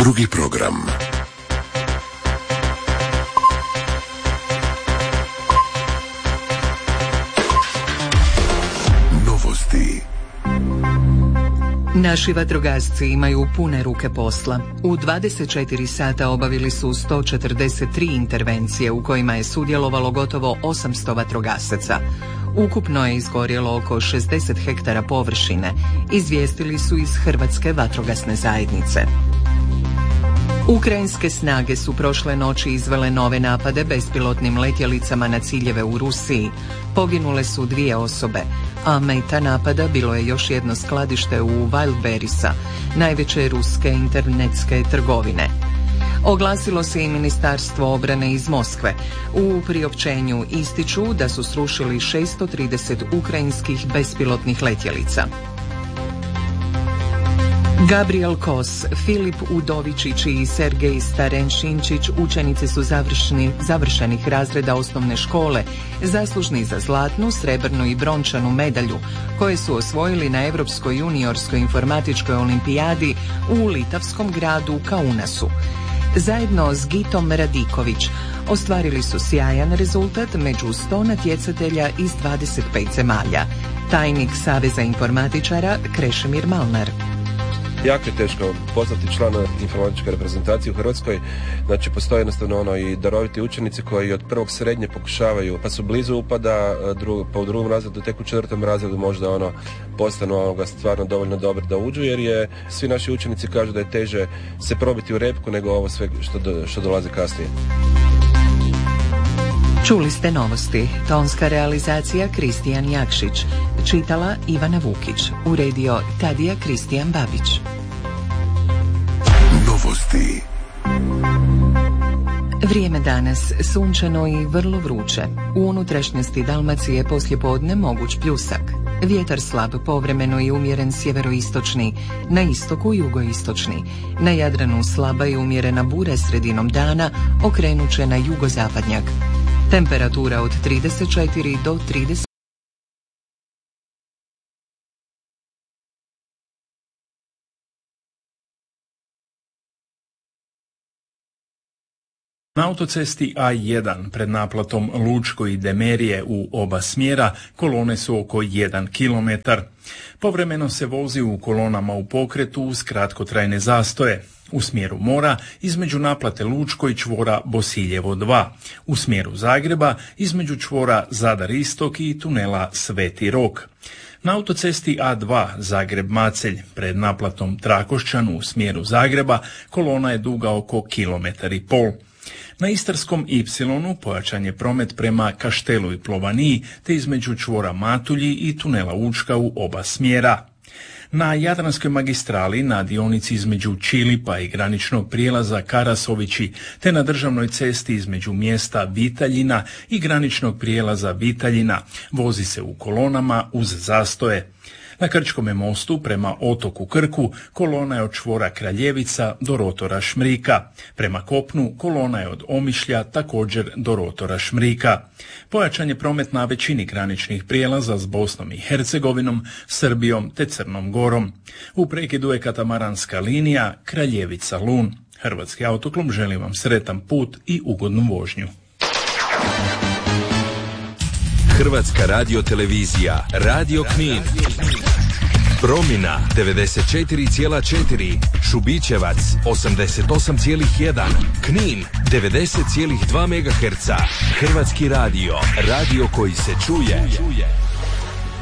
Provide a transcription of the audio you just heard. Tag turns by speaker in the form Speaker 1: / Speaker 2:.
Speaker 1: Drugi program. Novosti.
Speaker 2: Naši vatrogasci imaju pune ruke posla. U 24 sata obavili su 143 intervencije u kojima je sudjelovalo gotovo 800 vatrogasaca. Ukupno je izgorjelo oko 60 hektara površine, izvijestili su iz Hrvatske vatrogasne zajednice. Ukrajinske snage su prošle noći izvele nove napade bespilotnim letjelicama na ciljeve u Rusiji. Poginule su 2 osobe, a meta napada bilo je još jedno skladište u Wildberrysa, najveće ruske internetske trgovine. Oglasilo se i Ministarstvo obrane iz Moskve. U priopćenju ističu da su srušili 630 ukrajinskih bespilotnih letjelica. Gabriel Kos, Filip Udovičić i Sergej Starenšinčić učenici su završenih razreda osnovne škole, zaslužni za zlatnu, srebrnu i brončanu medalju, koje su osvojili na Europskoj juniorskoj informatičkoj olimpijadi u litavskom gradu Kaunasu. Zajedno s Gitom Radiković ostvarili su sjajan rezultat među 100 natjecatelja iz 25 zemalja. Tajnik Saveza informatičara Krešimir Malnar.
Speaker 3: Jako je teško postati član informatičke reprezentacije u Hrvatskoj. Znači, postoje jednostavno i daroviti učenici koji od prvog srednje pokušavaju, pa su blizu upada, pa u drugom razredu, tek u 4. razredu možda postanu stvarno dovoljno dobri da uđu, jer je svi naši učenici kažu da je teže se probiti u repku nego ovo sve što dolazi kasnije.
Speaker 2: Čuli ste novosti. Tonska realizacija Kristijan Jakšić. Čitala Ivana Vukić. Uredio Tadija Kristijan Babić.
Speaker 1: Novosti.
Speaker 2: Vrijeme danas sunčano i vrlo vruće. U unutrašnjosti Dalmacije poslijepodne moguć pljusak. Vjetar slab, povremeno i umjeren sjeveroistočni, na istoku jugoistočni. Na Jadranu slaba i umjerena bura sredinom dana, okrenuće na jugozapadnjak. Temperatura od 34 do 30.
Speaker 4: Na autocesti A1 pred naplatom Lučko i Demerije u oba smjera kolone su oko 1 km. Povremeno se vozi u kolonama u pokretu uz kratkotrajne zastoje. U smjeru mora između naplate Lučko i čvora Bosiljevo 2. U smjeru Zagreba između čvora Zadar Istok i tunela Sveti Rok. Na autocesti A2 Zagreb-Macelj pred naplatom Trakošćan u smjeru Zagreba kolona je duga oko 1,5 km. Na Istarskom Y pojačan je promet prema Kaštelu i Plovaniji te između čvora Matulji i tunela Učka u oba smjera. Na Jadranskoj magistrali na dionici između Čilipa i graničnog prijelaza Karasovići te na državnoj cesti između mjesta Vitaljina i graničnog prijelaza Vitaljina vozi se u kolonama uz zastoje. Na Krčkome mostu prema otoku Krku kolona je od čvora Kraljevica do rotora Šmrika. Prema kopnu kolona je od Omišlja također do rotora Šmrika. Pojačan je promet na većini graničnih prijelaza s Bosnom i Hercegovinom, Srbijom te Crnom Gorom. U prekidu je katamaranska linija Kraljevica-Lun. Hrvatski autoklub želi vam sretan put i ugodnu vožnju.
Speaker 5: Hrvatska radiotelevizija, Radio Knin. Promina 94,4, Šubićevac 88,1, Knin 90,2 MHz. Hrvatski radio, radio koji se čuje.